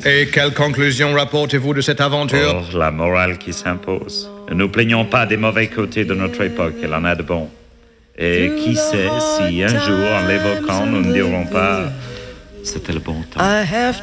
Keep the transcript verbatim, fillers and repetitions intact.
Et quelle conclusion rapportez-vous de cette aventure? Oh, la morale qui s'impose. Ne nous plaignons pas des mauvais côtés de notre époque, elle en a de bons. Et qui sait si un jour, en l'évoquant, nous ne dirons pas « c'était le bon temps ».